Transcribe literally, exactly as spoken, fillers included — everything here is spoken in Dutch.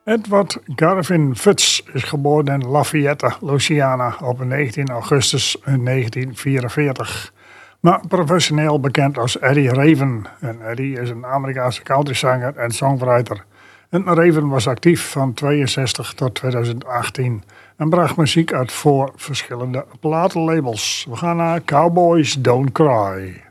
Edward Garvin Futz is geboren in Lafayette, Louisiana op negentien augustus negentien vierenveertig. Maar professioneel bekend als Eddie Raven. En Eddie is een Amerikaanse countryzanger en songwriter. En Raven was actief van tweeënzestig tot tweeduizend achttien en bracht muziek uit voor verschillende platenlabels. We gaan naar Cowboys Don't Cry.